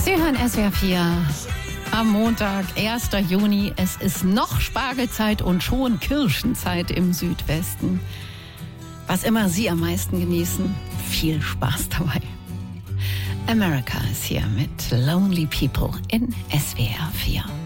Sie hören SWR 4 am Montag, 1. Juni. Es ist noch Spargelzeit und schon Kirschenzeit im Südwesten. Was immer Sie am meisten genießen, viel Spaß dabei. America ist hier mit Lonely People in SWR 4.